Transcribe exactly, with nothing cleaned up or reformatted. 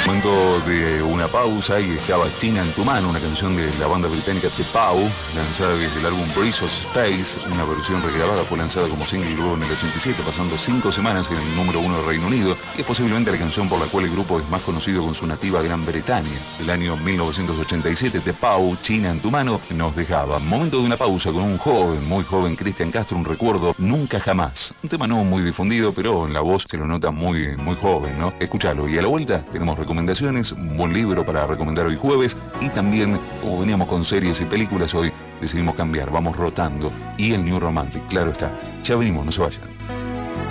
Momento de una pausa y estaba China en tu mano, una canción de la banda británica The Pau, lanzada desde el álbum Breeze of Space. Una versión regrabada fue lanzada como single luego en el ochenta y siete, pasando cinco semanas en el número uno del Reino Unido, y es posiblemente la canción por la cual el grupo es más conocido con su nativa Gran Bretaña. Del año mil novecientos ochenta y siete, The Pau, China en tu mano, nos dejaba. Momento de una pausa con un joven, muy joven Cristian Castro, un recuerdo Nunca Jamás. Un tema no muy difundido, pero en la voz se lo nota muy, muy joven, ¿no? Escúchalo. Y a la vuelta tenemos recomendaciones, un buen libro para recomendar hoy jueves, y también, como veníamos con series y películas, hoy decidimos cambiar, vamos rotando, y el New Romantic, claro está. Ya venimos, no se vayan.